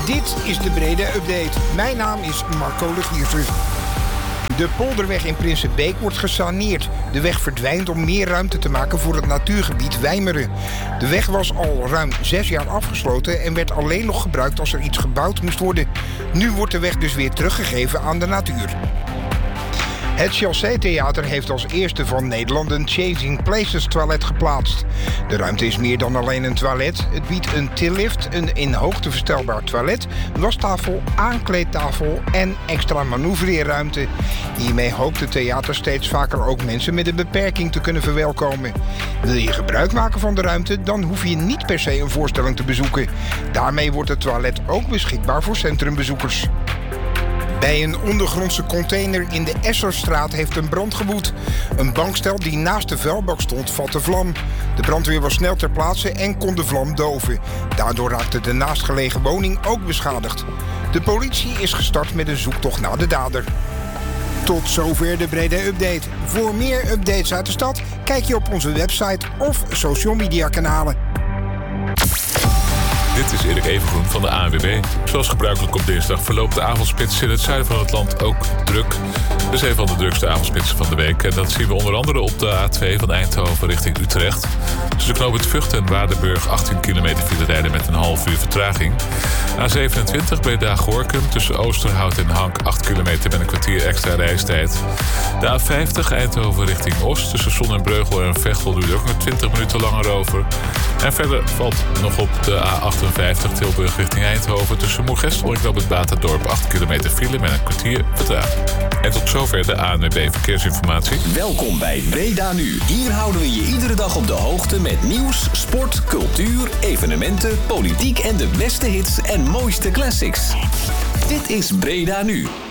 Dit is de Breda Update. Mijn naam is Marco Legiersen. De Polderweg in Prinsenbeek wordt gesaneerd. De weg verdwijnt om meer ruimte te maken voor het natuurgebied Wijmeren. De weg was al ruim 6 jaar afgesloten en werd alleen nog gebruikt als er iets gebouwd moest worden. Nu wordt de weg dus weer teruggegeven aan de natuur. Het Chelsea Theater heeft als eerste van Nederland een Changing Places toilet geplaatst. De ruimte is meer dan alleen een toilet. Het biedt een tillift, een in hoogte verstelbaar toilet, wastafel, aankleedtafel en extra manoeuvreerruimte. Hiermee hoopt het theater steeds vaker ook mensen met een beperking te kunnen verwelkomen. Wil je gebruik maken van de ruimte, dan hoef je niet per se een voorstelling te bezoeken. Daarmee wordt het toilet ook beschikbaar voor centrumbezoekers. Bij een ondergrondse container in de Esserstraat heeft een brand gewoed. Een bankstel die naast de vuilbak stond, vatte vlam. De brandweer was snel ter plaatse en kon de vlam doven. Daardoor raakte de naastgelegen woning ook beschadigd. De politie is gestart met een zoektocht naar de dader. Tot zover de Breda Update. Voor meer updates uit de stad, kijk je op onze website of social media kanalen. Dit is Erik Evengroen van de ANWB. Zoals gebruikelijk op dinsdag verloopt de avondspits in het zuiden van het land ook druk. Het is een van de drukste avondspitsen van de week. En dat zien we onder andere op de A2 van Eindhoven richting Utrecht. Tussen knooppunt Vught en Waardenburg 18 kilometer file rijden met een half uur vertraging. A27 Breda-Gorinchem tussen Oosterhout en Hank 8 kilometer met een kwartier extra reistijd. De A50 Eindhoven richting Oost tussen Sonnenbreugel en Veghel duurt ook nog 20 minuten langer over. En verder valt nog op de A58 Tilburg richting Eindhoven tussen Moergestel en knooppunt Baterdorp 8 kilometer file met een kwartier vertraging. En tot zover de ANWB Verkeersinformatie. Welkom bij Breda Nu. Hier houden we je iedere dag op de hoogte met nieuws, sport, cultuur, evenementen, politiek en de beste hits en mooiste classics. Dit is Breda Nu.